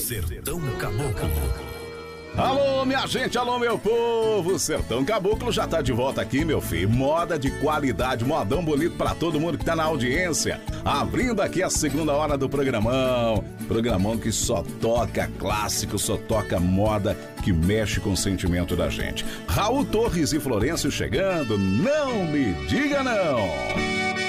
Sertão Caboclo. Alô, minha gente, alô, meu povo! Sertão Caboclo já tá de volta aqui, meu filho. Moda de qualidade, modão bonito pra todo mundo que tá na audiência. Abrindo aqui a segunda hora do programão. Programão que só toca clássico, só toca moda que mexe com o sentimento da gente. Raul Torres e Florencio chegando, não me diga não!